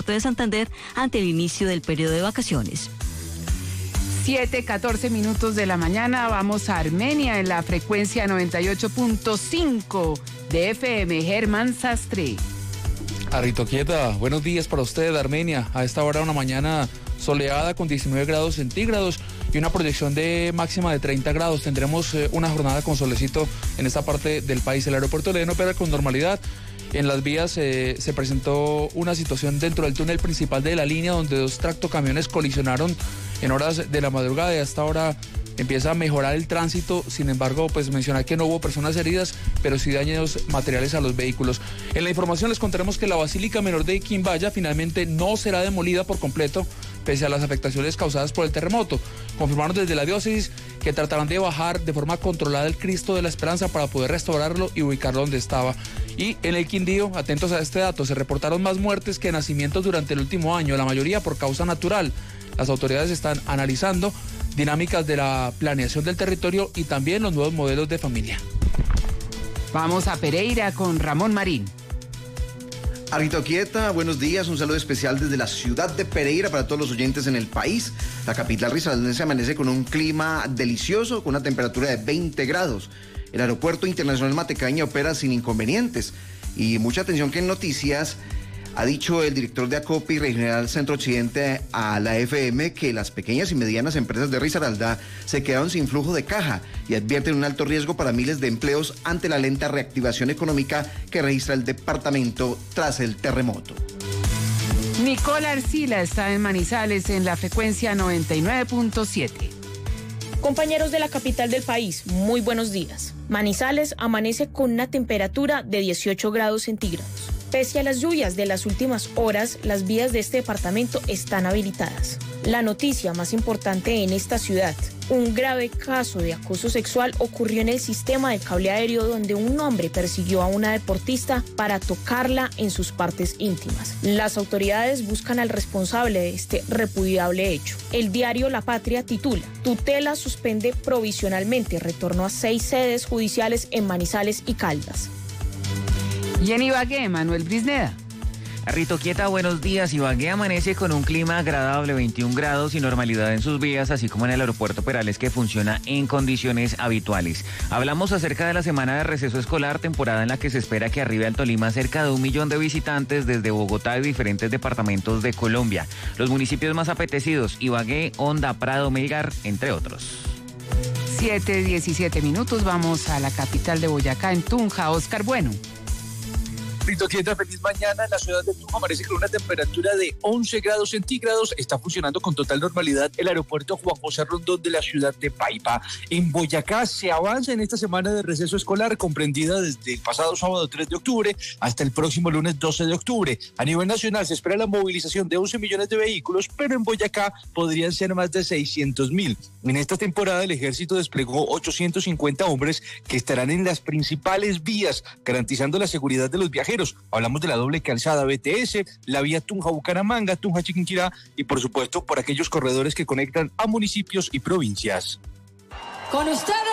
aeropuerto de Santander ante el inicio del periodo de vacaciones. 7:14 minutos de la mañana, vamos a Armenia en la frecuencia 98.5 de FM. Germán Sastre. Arritoquieta, buenos días para usted, Armenia. A esta hora una mañana soleada con 19 grados centígrados y una proyección de máxima de 30 grados. Tendremos una jornada con solecito en esta parte del país. El aeropuerto de León opera con normalidad. En las vías se presentó una situación dentro del túnel principal de la línea donde dos tractocamiones colisionaron en horas de la madrugada y hasta ahora empieza a mejorar el tránsito. Sin embargo, pues mencionar que no hubo personas heridas, pero sí daños materiales a los vehículos. En la información les contaremos que la Basílica Menor de Quimbaya finalmente no será demolida por completo, pese a las afectaciones causadas por el terremoto. Confirmaron desde la diócesis que tratarán de bajar de forma controlada el Cristo de la Esperanza para poder restaurarlo y ubicarlo donde estaba. Y en el Quindío, atentos a este dato, se reportaron más muertes que nacimientos durante el último año, la mayoría por causa natural. Las autoridades están analizando dinámicas de la planeación del territorio y también los nuevos modelos de familia. Vamos a Pereira con Ramón Marín. Arritoquieta, buenos días, un saludo especial desde la ciudad de Pereira para todos los oyentes en el país. La capital risaraldense amanece con un clima delicioso, con una temperatura de 20 grados. El aeropuerto internacional Matecaña opera sin inconvenientes. Y mucha atención que en noticias ha dicho el director de Acopi Regional Centro Occidente a la FM que las pequeñas y medianas empresas de Risaralda se quedaron sin flujo de caja y advierten un alto riesgo para miles de empleos ante la lenta reactivación económica que registra el departamento tras el terremoto. Nicole Arcila está en Manizales en la frecuencia 99.7. Compañeros de la capital del país, muy buenos días. Manizales amanece con una temperatura de 18 grados centígrados. Pese a las lluvias de las últimas horas, las vías de este departamento están habilitadas. La noticia más importante en esta ciudad: un grave caso de acoso sexual ocurrió en el sistema de cable aéreo donde un hombre persiguió a una deportista para tocarla en sus partes íntimas. Las autoridades buscan al responsable de este repudiable hecho. El diario La Patria titula: Tutela suspende provisionalmente retorno a 6 sedes judiciales en Manizales y Caldas. Y en Ibagué, Manuel Brisneda. Arritoquieta, buenos días. Ibagué amanece con un clima agradable, 21 grados y normalidad en sus vías, así como en el aeropuerto Perales, que funciona en condiciones habituales. Hablamos acerca de la semana de receso escolar, temporada en la que se espera que arribe al Tolima cerca de 1 millón de visitantes desde Bogotá y diferentes departamentos de Colombia. Los municipios más apetecidos: Ibagué, Honda, Prado, Melgar, entre otros. 7:17 minutos, vamos a la capital de Boyacá, en Tunja. Oscar Bueno. Arritoquieta, feliz mañana. La ciudad de Tunja amanece con una temperatura de 11 grados centígrados. Está funcionando con total normalidad el aeropuerto Juan José Rondón de la ciudad de Paipa. En Boyacá se avanza en esta semana de receso escolar, comprendida desde el pasado sábado 3 de octubre hasta el próximo lunes 12 de octubre. A nivel nacional se espera la movilización de 11 millones de vehículos, pero en Boyacá podrían ser más de 600.000. En esta temporada el ejército desplegó 850 hombres que estarán en las principales vías, garantizando la seguridad de los viajeros. Hablamos de la doble calzada BTS, la vía Tunja-Bucaramanga, Tunja-Chiquinquirá y por supuesto por aquellos corredores que conectan a municipios y provincias. Con ustedes